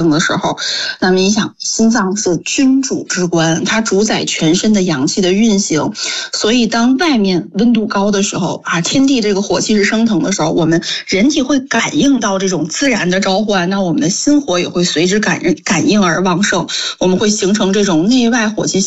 盛的时候，那么你想，心脏是君主之官，它主宰全身的阳气的运行，所以当外面温度高的时候啊，天地这个火气是升腾的时候，我们人体会感应到这种自然的召唤，那我们的心火也会随之感应而旺盛，我们会形成这种内外火气